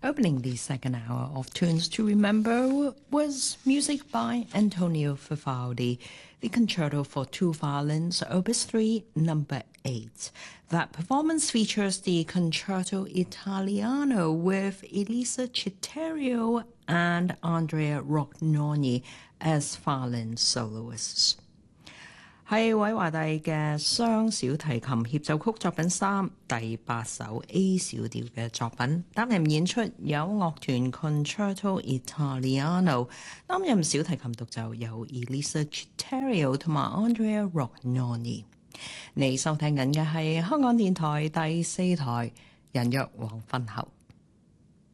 Opening the second hour of Tunes to Remember was music by Antonio Vivaldi, the Concerto for Two Violins, Opus 3, number 8. That performance features the Concerto Italiano with Elisa Citterio and Andrea Rognoni as violin soloists. 係韋華第嘅雙小提琴協奏曲作品3第8首 A 小調嘅作品，擔任演出有樂團 Concerto Italiano， 擔任小提琴獨奏有 Elisa Citterio 同埋 Andrea Rognoni。你收聽緊嘅係香港電台第4台人約黃昏後。